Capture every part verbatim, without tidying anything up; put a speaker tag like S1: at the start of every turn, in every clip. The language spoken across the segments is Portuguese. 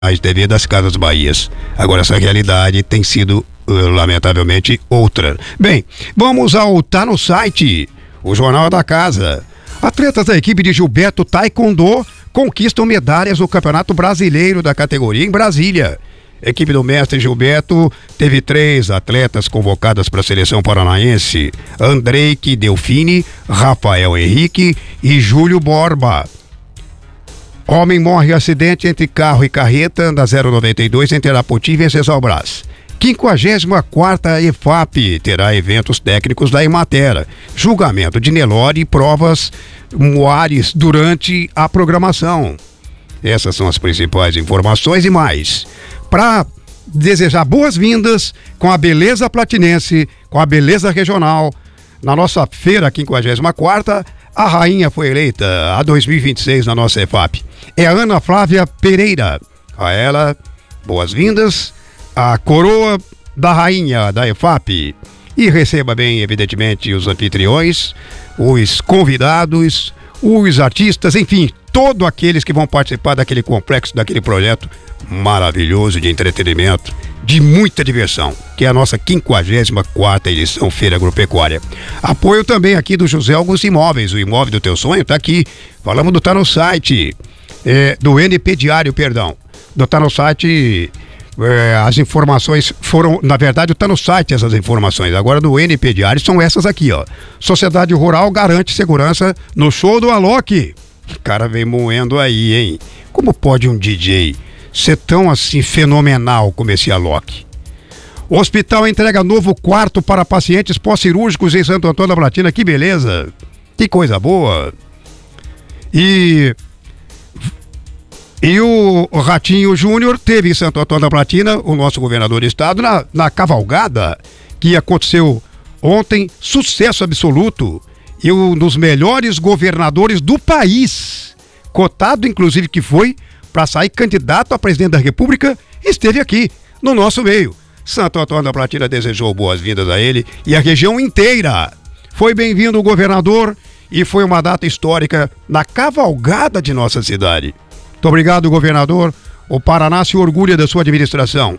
S1: devido às Casas Bahias. Agora, essa realidade tem sido, lamentavelmente, outra. Bem, vamos ao Tá no Site, o Jornal da Casa. Atletas da equipe de Gilberto Taekwondo conquistam medalhas no Campeonato Brasileiro da categoria em Brasília. A equipe do mestre Gilberto teve três atletas convocadas para a seleção paranaense: Andreike Delfini, Rafael Henrique e Júlio Borba. Homem morre em acidente entre carro e carreta na zero noventa e dois entre Arapoti e Venceslau-Brás. quinquagésima quarta EFAP terá eventos técnicos da Emater. Julgamento de Nelore e provas Moares durante a programação. Essas são as principais informações e mais. Para desejar boas-vindas com a beleza platinense, com a beleza regional, na nossa feira quinquagésima quarta, a rainha foi eleita a dois mil e vinte e seis na nossa EFAP. É a Ana Flávia Pereira. A ela, boas-vindas, a coroa da rainha da EFAP. E receba bem, evidentemente, os anfitriões, os convidados, os artistas, enfim, todos aqueles que vão participar daquele complexo, daquele projeto maravilhoso de entretenimento, de muita diversão, que é a nossa quinquagésima quarta edição Feira Agropecuária. Apoio também aqui do José Augusto Imóveis, o imóvel do teu sonho tá aqui. Falamos do Tá no Site, é, do N P Diário, perdão. Do Tá no Site, é, as informações foram, na verdade, Tá no Site essas informações. Agora do N P Diário são essas aqui, ó. Sociedade Rural garante segurança no show do Alok. O cara vem moendo aí, hein? Como pode um D J ser tão assim fenomenal como esse Alok? O hospital entrega novo quarto para pacientes pós-cirúrgicos em Santo Antônio da Platina. Que beleza! Que coisa boa! E... E o Ratinho Júnior teve em Santo Antônio da Platina, o nosso governador do estado, na, na cavalgada que aconteceu ontem. Sucesso absoluto. E um dos melhores governadores do país, cotado inclusive que foi para sair candidato a presidente da República, esteve aqui no nosso meio. Santo Antônio da Platina desejou boas-vindas a ele e a região inteira. Foi bem-vindo o governador e foi uma data histórica na cavalgada de nossa cidade. Muito obrigado, governador. O Paraná se orgulha da sua administração.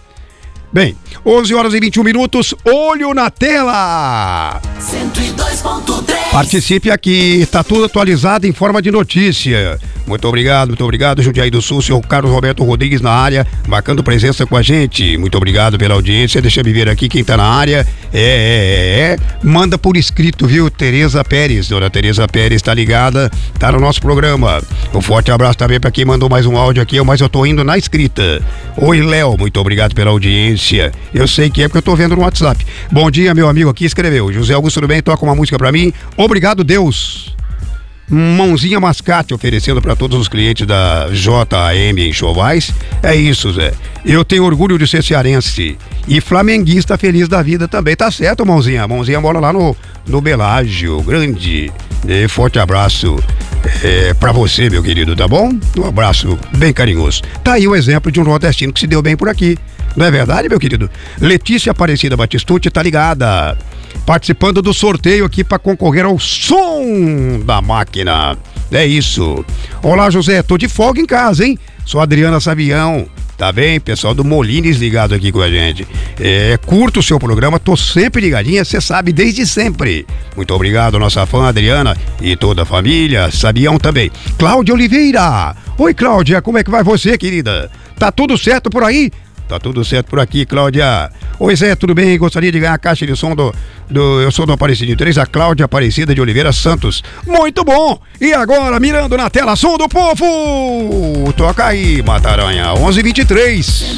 S1: Bem, onze horas e vinte e um minutos, olho na tela!
S2: cento e dois ponto três.
S1: Participe aqui, tá tudo atualizado em forma de notícia. Muito obrigado, muito obrigado, Jundiaí do Sul, senhor Carlos Roberto Rodrigues na área, marcando presença com a gente. Muito obrigado pela audiência, deixa eu ver aqui quem tá na área. É, é, é, manda por escrito, viu? Tereza Pérez, dona Tereza Pérez tá ligada, tá no nosso programa. Um forte abraço também pra quem mandou mais um áudio aqui, mas eu tô indo na escrita. Oi, Léo, muito obrigado pela audiência. Eu sei que é porque eu tô vendo no WhatsApp. Bom dia, meu amigo aqui escreveu. José Augusto, tudo bem? Toca uma música pra mim. Obrigado, Deus. Mãozinha Mascate oferecendo para todos os clientes da J A M em Chovais. É isso, Zé. Eu tenho orgulho de ser cearense e flamenguista feliz da vida também. Tá certo, Mãozinha. Mãozinha mora lá no, no Belágio. Grande. E forte abraço é, para você, meu querido, tá bom? Um abraço bem carinhoso. Tá aí o exemplo de um nordestino que se deu bem por aqui. Não é verdade, meu querido? Letícia Aparecida Batistucci tá ligada, participando do sorteio aqui para concorrer ao som da máquina. É isso. Olá, José, tô de folga em casa, hein? Sou Adriana Savião. Tá bem? Pessoal do Molines ligado aqui com a gente. É, curto o seu programa, tô sempre ligadinha, você sabe, desde sempre. Muito obrigado, nossa fã Adriana e toda a família. Sabião também. Cláudia Oliveira. Oi, Cláudia, como é que vai você, querida? Tá tudo certo por aí? Tá tudo certo por aqui, Cláudia. Oi, Zé, tudo bem? Gostaria de ganhar a caixa de som do... do eu sou do Aparecido três, a Cláudia Aparecida de Oliveira Santos. Muito bom! E agora, mirando na tela, som do povo! Toca aí, Mataranha, onze e vinte e três.